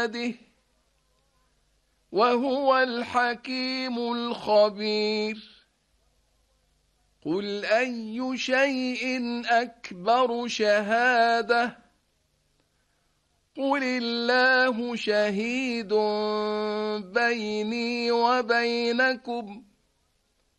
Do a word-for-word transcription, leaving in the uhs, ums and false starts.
عباده وهو الحكيم الخبير. قل أي شيء أكبر شهادة قل الله شهيد بيني وبينكم